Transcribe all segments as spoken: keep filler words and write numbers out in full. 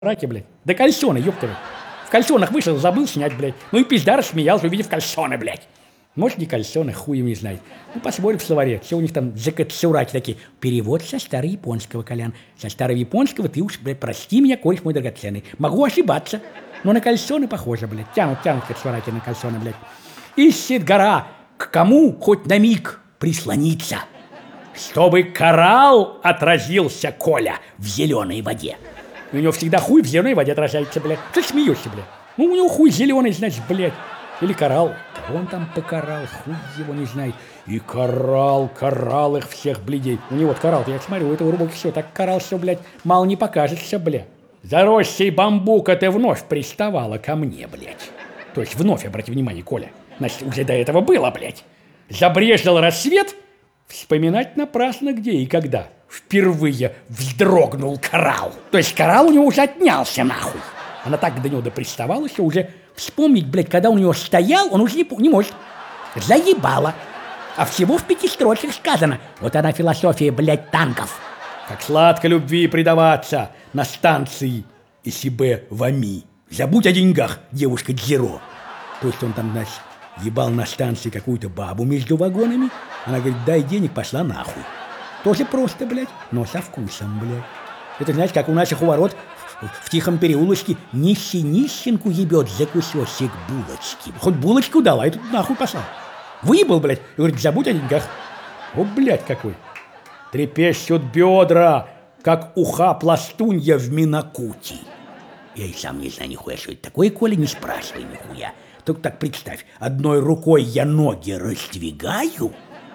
раки, блядь. Да кальсоны, ёпта, блядь. В кальсонах вышел, забыл снять, блядь. Ну и пизда рассмеялся, увидев кальсоны, блядь. Может, не кальсоны, хуем не знает. Ну, посмотрим в словаре. Все у них там закацураки такие. Перевод со старояпонского, Колян. Со старояпонского ты уж, блядь, прости меня, кореш мой драгоценный. Могу ошибаться. Но на кальсоны похоже, блядь. Тянут, тянут кацураки на кальсоны, блядь. Ищет гора, к кому хоть на миг прислониться. Чтобы коралл отразился, Коля, в зеленой воде. У него всегда хуй в зеленой воде отражается, блядь. Ты смеешься, блядь. Ну, у него хуй зеленый, значит, блядь. Или коралл. Кого он там покарал, хуй его не знает. И коралл, коралл их всех, блядей. У него вот коралл, я смотрю, у этого рубок все, так коралл все, блядь, мало не покажется, блядь. Заросший бамбука ты вновь приставала ко мне, блядь. То есть вновь, обрати внимание, Коля. Значит, уже до этого было, блядь. Забрежил рассвет, вспоминать напрасно где и когда. Впервые вздрогнул коралл. То есть коралл у него уже отнялся, нахуй. Она так до него доприставала, что уже вспомнить, блядь, когда он у него стоял, он уже не, не может. Заебала. А всего в пяти строчках сказано. Вот она философия, блядь, танков. Как сладко любви предаваться на станции и себе вами. Забудь о деньгах, девушка Дзиро. То есть он там, значит, ебал на станции какую-то бабу между вагонами. Она говорит, дай денег, пошла нахуй. Тоже просто, блядь, но со вкусом, блядь. Это, знаете, как у наших у ворот в, в тихом переулочке нищий нищенку ебет за кусочек булочки. Хоть булочку дала, и тут нахуй послал. Выебал, блядь, и говорит, забудь о деньгах. О, блядь, какой. Трепещут бедра, как уха пластунья в Минакути. Я и сам не знаю нихуя, что это такое, Коля, не спрашивай нихуя. Только так представь, одной рукой я ноги раздвигаю,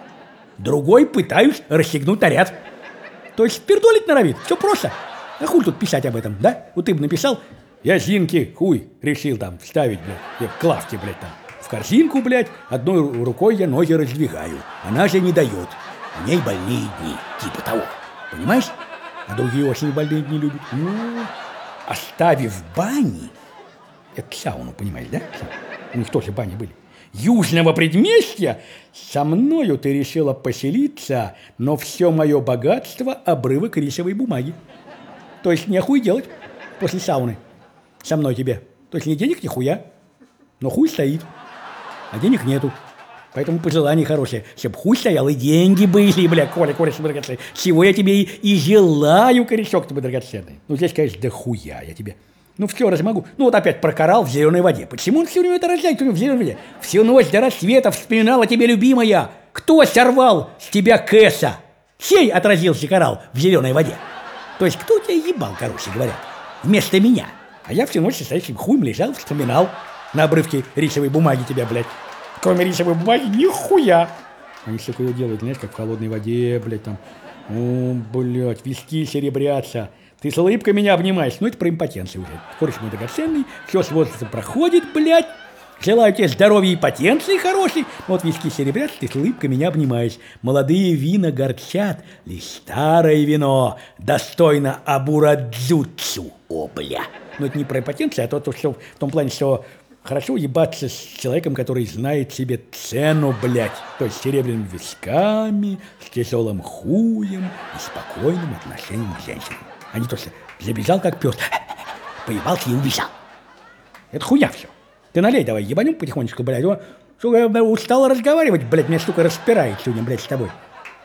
другой пытаюсь расстегнуть наряд. То есть пердолить норовит, все просто. А хуй тут писать об этом, да? Вот ты бы написал, я Зинке хуй решил там вставить, блядь, в клавке, блядь, там. В корзинку, блядь, одной рукой я ноги раздвигаю. Она же не дает. У ней больные дни, типа того. Понимаешь? А другие очень больные дни любят. Ну, оставив бани, это сауну, понимаешь, да? У них тоже бани были. Южного предместья со мною ты решила поселиться, но все мое богатство – обрывок рисовой бумаги. То есть нехуй делать после сауны со мной тебе. То есть ни денег, ни хуя, но хуй стоит, а денег нету. Поэтому пожелание хорошее, чтобы хуй стоял и деньги были, бля, Коля, Коля, драгоценный. Чего я тебе и, и желаю, корешок тебе драгоценный. Ну, здесь, конечно, да хуя я тебе. Ну, все, раз могу. Ну, вот опять про коралл в зеленой воде. Почему он все время это рождает в зеленой воде? Всю ночь до рассвета вспоминала тебе, любимая. Кто сорвал с тебя кэса? Сей отразился коралл в зеленой воде. То есть, кто тебя ебал, короче говоря, вместо меня? А я всю ночь со стоящим хуем лежал, вспоминал на обрывке рисовой бумаги тебя, блядь. Кроме рисовой бумаги, нихуя. Они все кое делают, знаешь, как в холодной воде, блядь, там. О, блядь, виски серебрятся. Ты с улыбкой меня обнимаешь. Ну, это про импотенцию уже. Короче, мой драгоценный, все с возрастом проходит, блядь. Желаю тебе здоровья и потенции хорошей. Вот виски серебрятся, ты с улыбкой меня обнимаешь. Молодые вина горчат, лишь старое вино достойно абурадзуцу. О, бля. Ну, это не про импотенцию, а то, то что в том плане, что хорошо ебаться с человеком, который знает себе цену, блядь. То есть с серебряными висками, с тяжелым хуем и спокойным отношением к женщинам. А не то, что забежал как пес, поебался и убежал. Это хуя все. Ты налей давай, ебанем потихонечку, блядь. О, сука, я устал разговаривать, блядь, меня, сука, распирает сегодня, блядь, с тобой.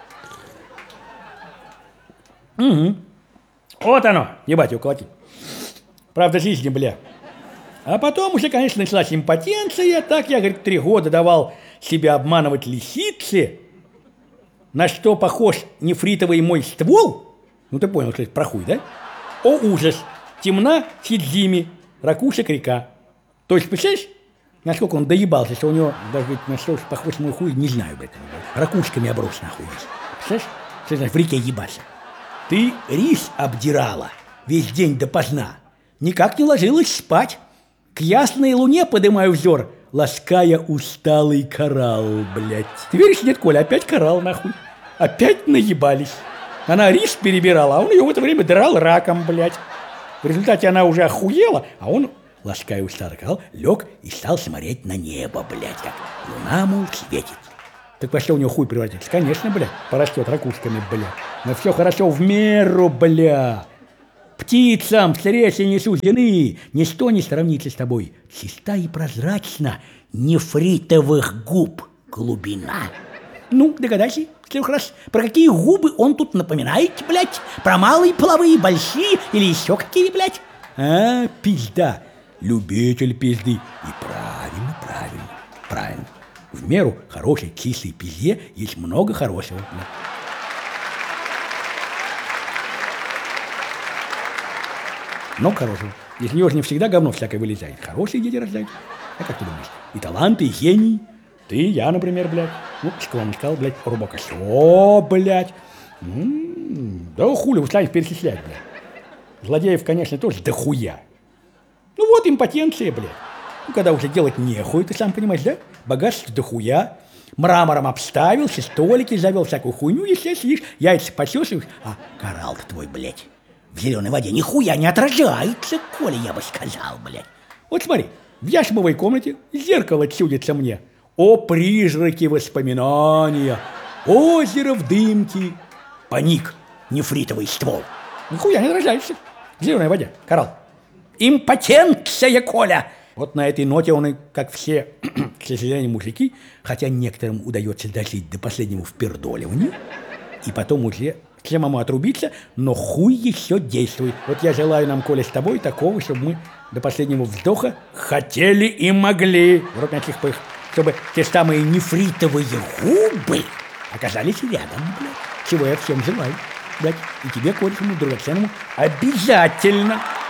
Угу. Вот оно, ебать, уколотить. Правда жизни, бля. А потом уже, конечно, началась импотенция. Так я, говорит, три года давал себя обманывать лисице. На что похож нефритовый мой ствол? Ну, ты понял, кстати, про хуй, да? О, ужас! Темна Сидзими, ракушек река. То есть, представляешь, насколько он доебался, что у него, даже на что похож мой хуй, не знаю об этом. Ракушками оброс, нахуй. Представляешь? Что значит в реке ебаться? Ты рис обдирала весь день допоздна. Никак не ложилась спать. К ясной луне подымаю взор, лаская усталый коралл, блядь. Ты веришь, нет, Коля, опять коралл, нахуй. Опять наебались. Она рис перебирала, а он ее в это время драл раком, блядь. В результате она уже охуела, а он, лаская усталый коралл, лег и стал смотреть на небо, блядь, как луна, мол, светит. Так во что у него хуй превратится? Конечно, блядь, порастет ракушками, блядь. Но все хорошо в меру, блядь. Птицам встречи не суждены, ничто не сравнится с тобой. Чиста и прозрачна нефритовых губ глубина. Ну, догадайся, в трех раз, про какие губы он тут напоминает, блядь? Про малые половые, большие или еще какие, блядь? А, пизда, любитель пизды. И правильно, правильно, правильно. В меру хорошей кислой пизде есть много хорошего, блядь. Много хорошего. Из нее же не всегда говно всякое вылезает. Хорошие дети рождаются. А как ты думаешь? И таланты, и гений. Ты, я, например, блядь. Ну, школа сказал, блядь, рубака. Все, блядь. М-м-м. Да хули, устанешь перечислять, блядь. Злодеев, конечно, тоже дохуя. Ну вот импотенция, блядь. Ну, когда уже делать нехуй, ты сам понимаешь, да? Богатство дохуя. Мрамором обставился, столики завел, всякую хуйню, естественно, сидишь, яйца посесываешь. А коралл-то твой, блядь, в зеленой воде нихуя не отражается, Коля, я бы сказал, блядь. Вот смотри, в яшмовой комнате зеркало чудится мне. О, призраки воспоминания, озеро в дымке, паник, нефритовый ствол. Нихуя не отражается в зеленой воде, коралл. Импотенция, Коля! Вот на этой ноте он и, как все, к сожалению, мужики, хотя некоторым удается дожить до последнего впердоливания, и потом уже к самому отрубиться, но хуй еще действует. Вот я желаю нам, Коля, с тобой такого, чтобы мы до последнего вздоха хотели и могли. Вот таких, чтобы те самые нефритовые губы оказались рядом, блядь. Чего я всем желаю, блядь. И тебе, Коля, драгоценному, обязательно.